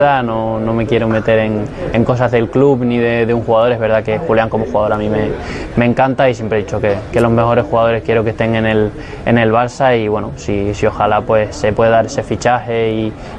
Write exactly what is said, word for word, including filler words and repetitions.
No, no me quiero meter en, en cosas del club ni de, de un jugador. Es verdad que Julián como jugador a mí me, me encanta y siempre he dicho que, que los mejores jugadores quiero que estén en el, en el Barça y bueno, si, si ojalá pues se pueda dar ese fichaje y,